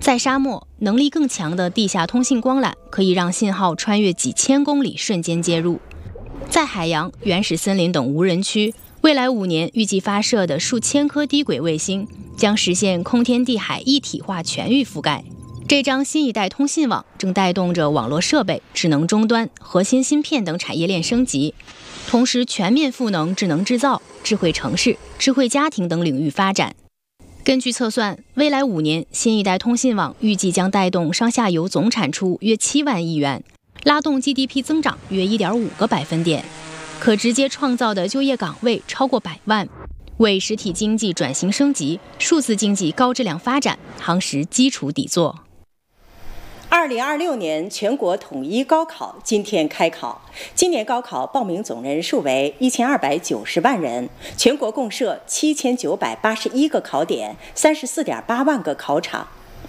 在沙漠，能力更强的地下通信光缆可以让信号穿越几千公里瞬间接入。在海洋、原始森林等无人区，未来5年预计发射的数千颗低轨卫星将实现空天地海一体化全域覆盖。这张新一代通信网正带动着网络设备、智能终端、核心芯片等产业链升级，同时全面赋能智能制造、智慧城市、智慧家庭等领域发展。根据测算，未来5年，新一代通信网预计将带动上下游总产出约7万亿元，拉动 GDP 增长约 1.5个百分点，可直接创造的就业岗位超过100万，为实体经济转型升级、数字经济高质量发展夯实基础底座。 2026年全国统一高考今天开考，今年高考报名总人数为1290万人，全国共设7981个考点，34.8万个考场。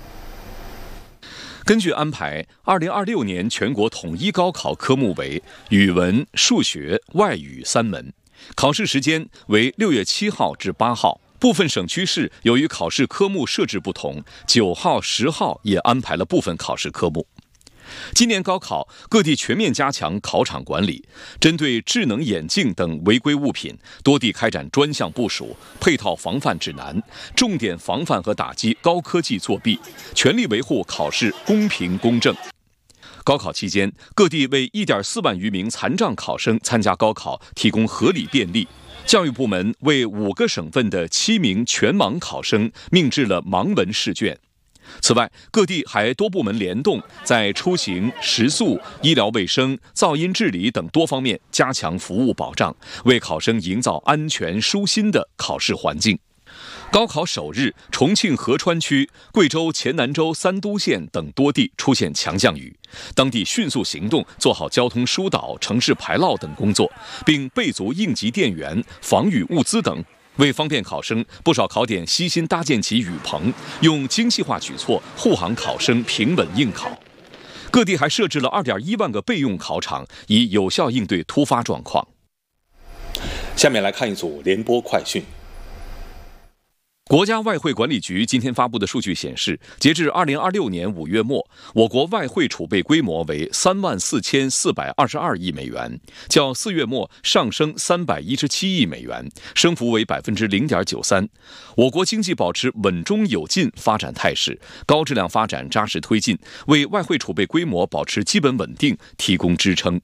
根据安排，2026年全国统一高考科目为语文、数学、外语3门，考试时间为6月7号至8号。部分省区市由于考试科目设置不同，9号、10号也安排了部分考试科目。今年高考，各地全面加强考场管理，针对智能眼镜等违规物品，多地开展专项部署、配套防范指南，重点防范和打击高科技作弊，全力维护考试公平公正。高考期间，各地为1.4万余名残障考生参加高考提供合理便利。教育部门为5个省份的7名全盲考生命制了盲文试卷。此外，各地还多部门联动，在出行、食宿、医疗卫生、噪音治理等多方面加强服务保障，为考生营造安全舒心的考试环境。高考首日，重庆合川区、贵州黔南州三都县等多地出现强降雨，当地迅速行动，做好交通疏导、城市排涝等工作，并备足应急电源、防雨物资等。为方便考生，不少考点悉心搭建起雨棚，用精细化举措护航考生平稳应考。各地还设置了2.1万个备用考场，以有效应对突发状况。 下面来看一组联播快讯。 国家外汇管理局今天发布的数据显示，截至2026年5月末，我国外汇储备规模为34422亿美元，较4月末上升317亿美元，升幅为0.93%。我国经济保持稳中有进发展态势，高质量发展扎实推进，为外汇储备规模保持基本稳定提供支撑。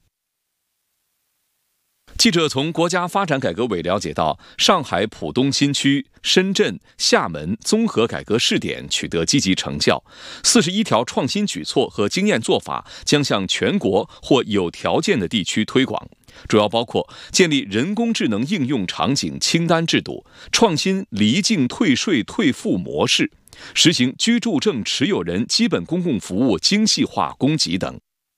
记者从国家发展改革委了解到，上海浦东新区、深圳、厦门综合改革试点取得积极成效，41条创新举措和经验做法将向全国或有条件的地区推广，主要包括建立人工智能应用场景清单制度，创新离境退税退付模式，实行居住证持有人基本公共服务精细化供给等。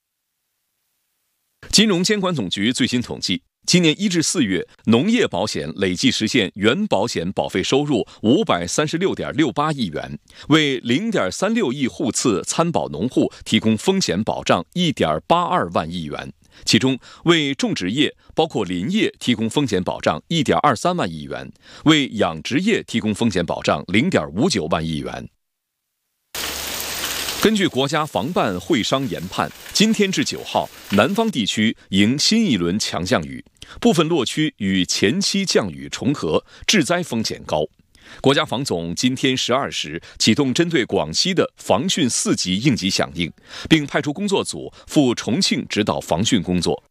金融监管总局最新统计，今年1至4月，农业保险累计实现原保险保费收入536.68亿元，为0.36亿户次参保农户提供风险保障1.82万亿元，其中为种植业包括林业提供风险保障1.23万亿元，为养殖业提供风险保障0.59万亿元。根据国家防办会商研判，今天至9号，南方地区迎新一轮强降雨，部分落区与前期降雨重合，致灾风险高。国家防总今天12时启动针对广西的防汛4级应急响应，并派出工作组赴重庆指导防汛工作。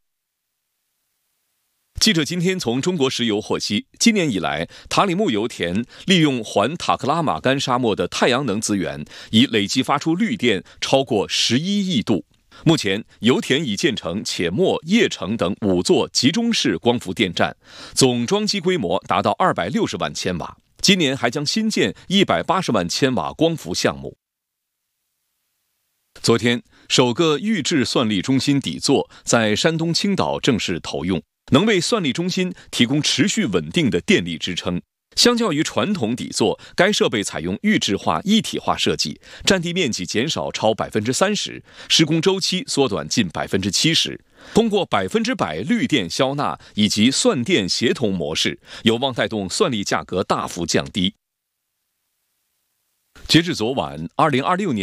记者今天从中国石油获悉，今年以来，塔里木油田利用环塔克拉玛干沙漠的太阳能资源，已累计发出绿电超过11亿度。目前，油田已建成且末、叶城等5座集中式光伏电站，总装机规模达到260万千瓦。今年还将新建180万千瓦光伏项目。昨天，首个预制算力中心底座在山东青岛正式投用，能为算力中心提供持续稳定的电力支撑。相较于传统底座，该设备采用预制化一体化设计，占地面积减少超30%，施工周期缩短近70%。通过100%绿电消纳以及算电协同模式，有望带动算力价格大幅降低。截至昨晚，2026年